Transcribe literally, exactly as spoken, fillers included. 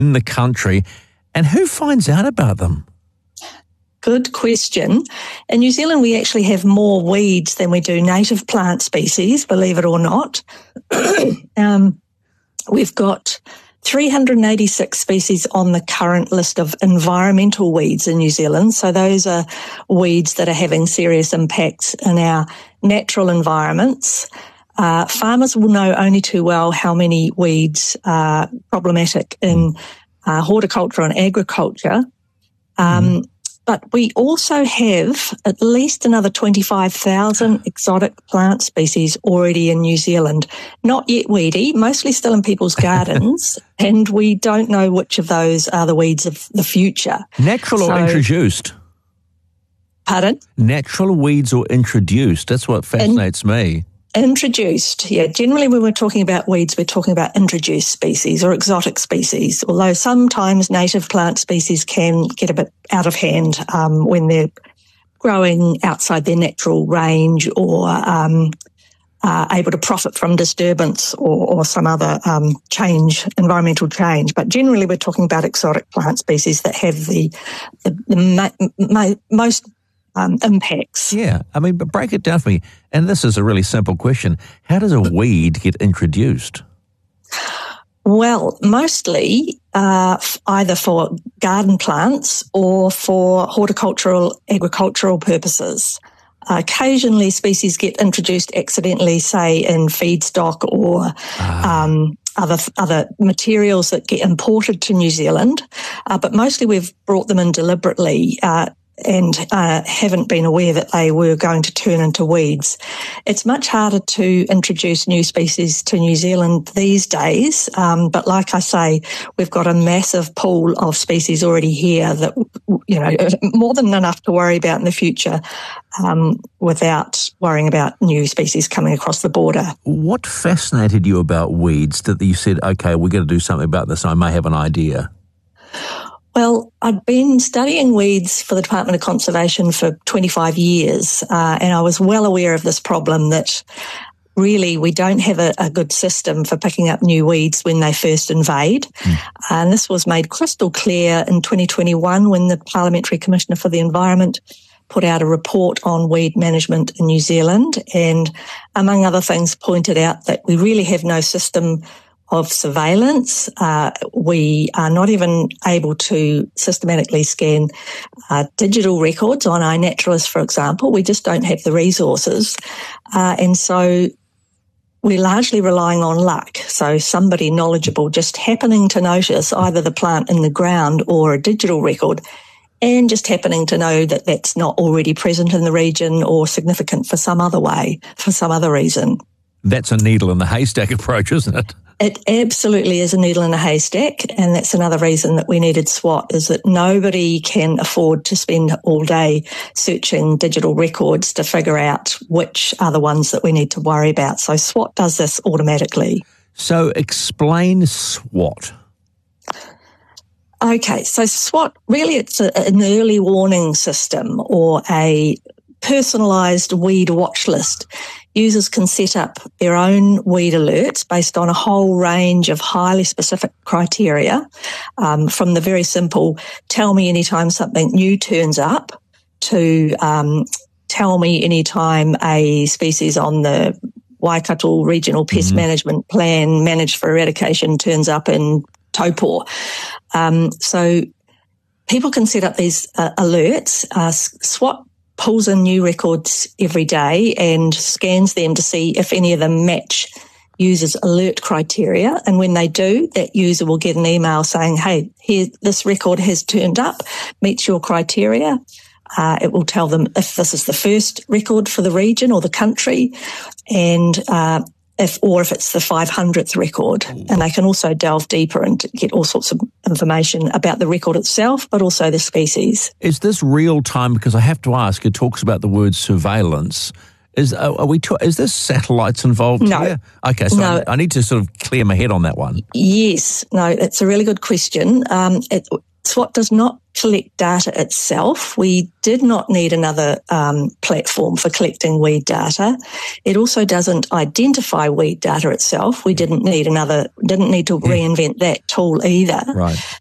in the country, and who finds out about them? Good question. In New Zealand, we actually have more weeds than we do native plant species, believe it or not. um, we've got three hundred eighty-six species on the current list of environmental weeds in New Zealand. So those are weeds that are having serious impacts in our natural environments. Uh, farmers will know only too well how many weeds are problematic in uh, horticulture and agriculture. Um, mm. But we also have at least another twenty-five thousand exotic plant species already in New Zealand. Not yet weedy, mostly still in people's gardens, and we don't know which of those are the weeds of the future. Natural so, or introduced? Pardon? Natural weeds or introduced? That's what fascinates in- me. Introduced, yeah. Generally, when we're talking about weeds, we're talking about introduced species or exotic species, although sometimes native plant species can get a bit out of hand um, when they're growing outside their natural range or um, are able to profit from disturbance or, or some other um, change, environmental change. But generally, we're talking about exotic plant species that have the, the, the ma- ma- most Um, impacts. Yeah, I mean, but break it down for me. And this is a really simple question. How does a weed get introduced? Well, mostly uh, either for garden plants or for horticultural, agricultural purposes. Uh, occasionally, species get introduced accidentally, say, in feedstock or ah. um, other other materials that get imported to New Zealand. Uh, but mostly we've brought them in deliberately uh and uh, haven't been aware that they were going to turn into weeds. It's much harder to introduce new species to New Zealand these days, um, but like I say, we've got a massive pool of species already here that, you know, more than enough to worry about in the future um, without worrying about new species coming across the border. What fascinated you about weeds that you said, okay, we're going to do something about this, I may have an idea? Well, I'd been studying weeds for the Department of Conservation for twenty-five years, uh, and I was well aware of this problem that really we don't have a, a good system for picking up new weeds when they first invade. Mm. And this was made crystal clear in twenty twenty-one when the Parliamentary Commissioner for the Environment put out a report on weed management in New Zealand and, among other things, pointed out that we really have no system of surveillance. Uh, we are not even able to systematically scan uh, digital records on iNaturalist, for example. We just don't have the resources. Uh, and so we're largely relying on luck. So somebody knowledgeable just happening to notice either the plant in the ground or a digital record and just happening to know that that's not already present in the region or significant for some other way, for some other reason. That's a needle in the haystack approach, isn't it? It absolutely is a needle in a haystack, and that's another reason that we needed SWOT, is that nobody can afford to spend all day searching digital records to figure out which are the ones that we need to worry about. So SWOT does this automatically. So explain SWOT. Okay, so SWOT, really it's a, an early warning system or a personalised weed watch list. Users can set up their own weed alerts based on a whole range of highly specific criteria, um, from the very simple tell me anytime something new turns up to um, tell me anytime a species on the Waikato Regional Pest mm-hmm. Management Plan managed for eradication turns up in Taupō. Um, so people can set up these uh, alerts. Uh, SWOT pulls in new records every day and scans them to see if any of them match users' alert criteria. And when they do, that user will get an email saying, hey, here, this record has turned up, meets your criteria. Uh, it will tell them if this is the first record for the region or the country, and uh, if or if it's the five hundredth record. And they can also delve deeper and get all sorts of information about the record itself, but also the species. Is this real time? Because I have to ask, it talks about the word surveillance. Is are we? Is there satellites involved no. here? Okay, so no. I, I need to sort of clear my head on that one. Yes. No, it's a really good question. Um, it, SWOT does not collect data itself. We did not need another um, platform for collecting weed data. It also doesn't identify weed data itself. We didn't need another, didn't need to reinvent that tool either. Right.